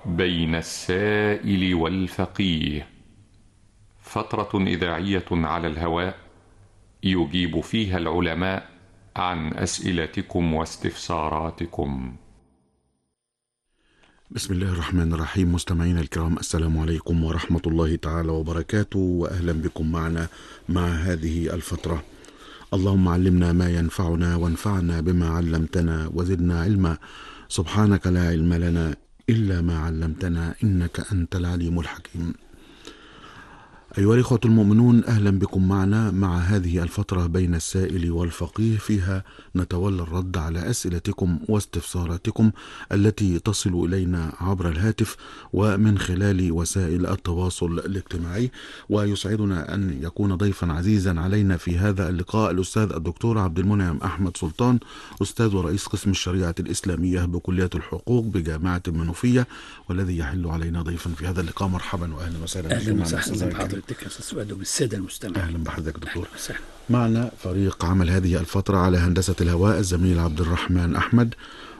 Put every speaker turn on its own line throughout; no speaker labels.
بين السائل والفقيه، فترة إذاعية على الهواء يجيب فيها العلماء عن أسئلتكم واستفساراتكم.
بسم الله الرحمن الرحيم. مستمعينا الكرام، السلام عليكم ورحمة الله تعالى وبركاته، وأهلا بكم معنا مع هذه الفترة. اللهم علمنا ما ينفعنا وانفعنا بما علمتنا وزدنا علما. سبحانك لا علم لنا إلا ما علمتنا إنك أنت العليم الحكيم. أيها الإخوة المؤمنون، أهلا بكم معنا مع هذه الفترة بين السائل والفقيه، فيها نتولى الرد على أسئلتكم واستفساراتكم التي تصل إلينا عبر الهاتف ومن خلال وسائل التواصل الاجتماعي. ويسعدنا أن يكون ضيفا عزيزا علينا في هذا اللقاء الأستاذ الدكتور عبد المنعم أحمد سلطان، أستاذ ورئيس قسم الشريعة الإسلامية بكلية الحقوق بجامعة المنوفية، والذي يحل علينا ضيفا في هذا اللقاء. مرحبا وأهلا وسهلا.
أهلا وسهلا بحضرتك يا أستاذ سؤال وبالسادة المستمعين.
أهلا بحضرتك دكتور. معنا فريق عمل هذه الفترة على هندسة الهواء الزميل عبد الرحمن أحمد،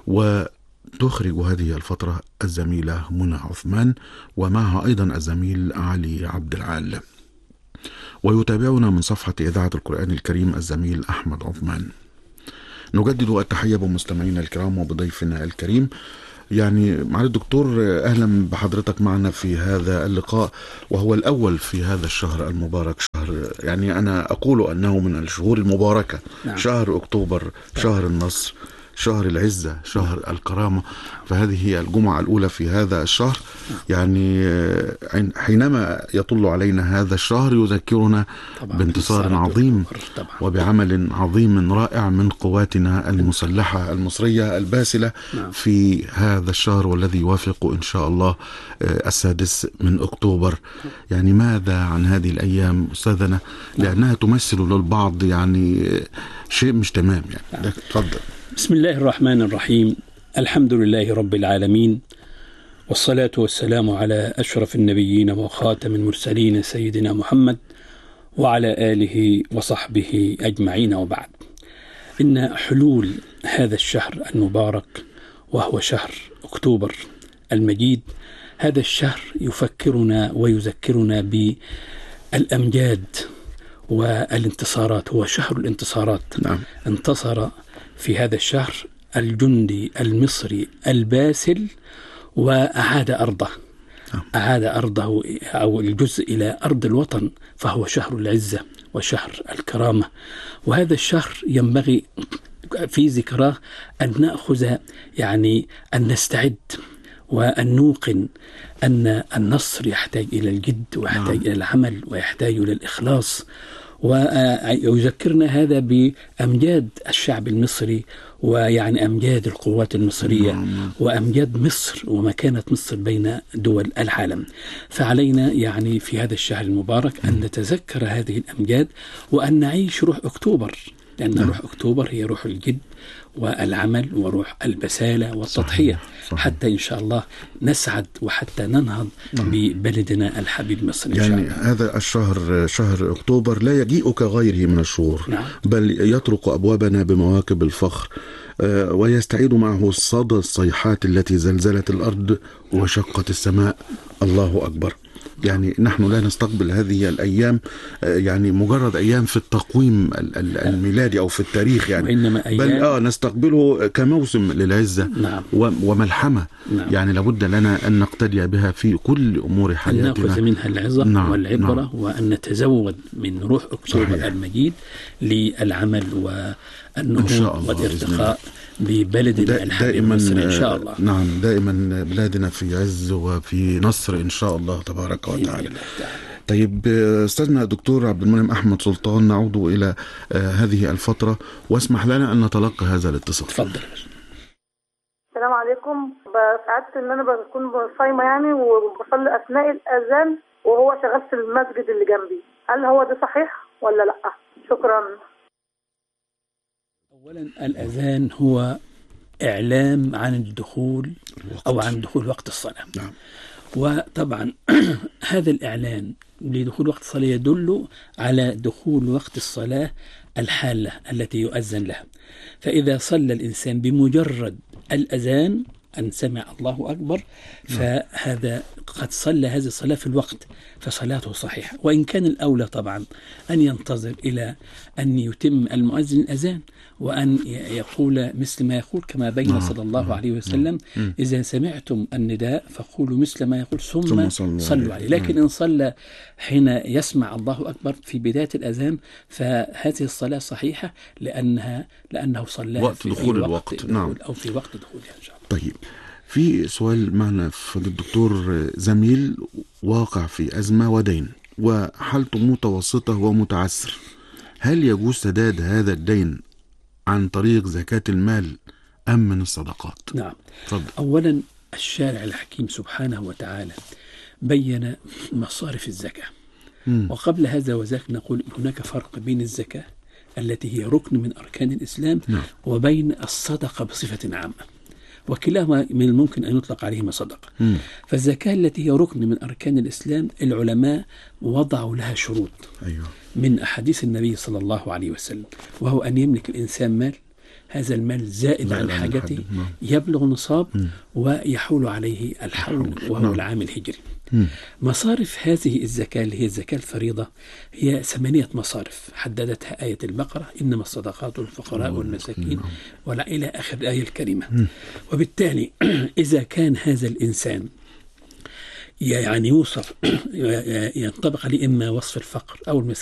وتخرج هذه الفترة الزميلة منى عثمان، ومعها أيضا الزميل علي عبد العال، ويتابعنا من صفحة إذاعة القرآن الكريم الزميل أحمد عثمان. نجدد التحية بمستمعينا الكرام وبضيفنا الكريم. يعني معالي الدكتور، أهلا بحضرتك معنا في هذا اللقاء، وهو الأول في هذا الشهر المبارك، شهر يعني أنا أقول أنه من الشهور المباركة. نعم. شهر أكتوبر، شهر النصر، شهر العزة، شهر الكرامة. فهذه هي الجمعة الأولى في هذا الشهر. يعني حينما يطل علينا هذا الشهر يذكرنا بانتصار عظيم وبعمل عظيم رائع من قواتنا المسلحة المصرية الباسلة في هذا الشهر، والذي يوافق إن شاء الله 6 أكتوبر. يعني ماذا عن هذه الأيام أستاذنا، لأنها تمثل للبعض يعني شيء مش تمام. يعني تفضل.
بسم الله الرحمن الرحيم. الحمد لله رب العالمين، والصلاة والسلام على أشرف النبيين وخاتم المرسلين سيدنا محمد وعلى آله وصحبه أجمعين، وبعد. إن حلول هذا الشهر المبارك وهو شهر أكتوبر المجيد، هذا الشهر يفكرنا ويذكرنا بالأمجاد والانتصارات. هو شهر الانتصارات. نعم. انتصر في هذا الشهر الجندي المصري الباسل وأعاد أرضه. أعاد أرضه أو الجزء إلى أرض الوطن، فهو شهر العزة وشهر الكرامة. وهذا الشهر ينبغي في ذكراه أن نأخذ، يعني أن نستعد وأن نوقن أن النصر يحتاج إلى الجد ويحتاج إلى العمل ويحتاج إلى الإخلاص. ويذكرنا هذا بأمجاد الشعب المصري، ويعني أمجاد القوات المصرية وأمجاد مصر ومكانة مصر بين دول العالم. فعلينا يعني في هذا الشهر المبارك أن نتذكر هذه الأمجاد وأن نعيش روح أكتوبر، لأن روح أكتوبر هي روح الجد والعمل وروح البسالة والتضحية. صحيح. حتى إن شاء الله نسعد وحتى ننهض ببلدنا الحبيب مصر إن شاء الله.
يعني هذا الشهر، شهر أكتوبر، لا يجيء كغيره من الشهور. نعم. بل يطرق أبوابنا بمواكب الفخر، ويستعيد معه صدى الصيحات التي زلزلت الأرض وشقت السماء. الله أكبر. يعني نحن لا نستقبل هذه الأيام يعني مجرد أيام في التقويم الميلادي أو في التاريخ، يعني بل نستقبله كموسم للعزة. نعم. وملحمة. نعم. يعني لابد لنا أن نقتدي بها في كل أمور حياتنا،
أن نأخذ منها العظة. نعم. والعبرة. نعم. وأن نتزود من روح أكتوبر. صحيح. المجيد للعمل والنهوض والارتقاء ببلدنا الحبيب مصر إن شاء الله.
نعم، دائما بلادنا في عز وفي نصر إن شاء الله تبارك وتعالى. طيب أستاذنا الدكتور عبد المنعم أحمد سلطان، نعود إلى هذه الفترة، واسمح لنا أن نتلقى هذا الاتصال.
تفضل.
السلام عليكم. سعدت إن أنا بكون صايمة يعني وبصلي أثناء الأذان وهو شغال في المسجد اللي جنبي، هل هو ده صحيح ولا لأ؟ شكرا.
أولا الأذان هو إعلام عن الدخول أو عن دخول وقت الصلاة. نعم. وطبعا هذا الإعلان لدخول وقت الصلاة يدل على دخول وقت الصلاة الحالة التي يؤذن لها. فإذا صلى الإنسان بمجرد الأذان أن سمع الله أكبر فهذا قد صلى هذه الصلاة في الوقت فصلاته صحيحة. وإن كان الأولى طبعا أن ينتظر إلى أن يتم المؤذن الأذان وأن يقول مثل ما يقول كما بين صلى الله عليه وسلم إذا سمعتم النداء فقولوا مثل ما يقول ثم صلوا عليه. لكن إن صلى حين يسمع الله أكبر في بداية الأذان فهذه الصلاة صحيحة لأنه صلى
وقت دخول الوقت. نعم.
أو في وقت دخولها إن شاء الله.
طيب، في سؤال معنا فضيلة الدكتور، زميل واقع في أزمة ودين وحالته متوسطة ومتعسر، هل يجوز سداد هذا الدين عن طريق زكاة المال أم من الصدقات؟
نعم.
فضل.
أولا الشارع الحكيم سبحانه وتعالى بين مصارف الزكاة. وقبل هذا وذاك نقول هناك فرق بين الزكاة التي هي ركن من أركان الإسلام وبين الصدقة بصفة عامة، وكلاهما من الممكن أن يطلق عليهما صدقة. فالزكاة التي هي ركن من أركان الإسلام العلماء وضعوا لها شروط من أحاديث النبي صلى الله عليه وسلم، وهو أن يملك الإنسان مال، هذا المال زائد عن حاجته يبلغ نصاب ويحول عليه الحول وهو العام الهجري. مصارف هذه الزكاة اللي هي الزكاة الفريضة هي 8 مصارف حددتها آية البقرة، إنما الصدقات للفقراء والمساكين ولا إلى آخر الآية الكريمة. وبالتالي إذا كان هذا الإنسان يعني يوصف ينطبق عليه إما وصف الفقر أو المسكين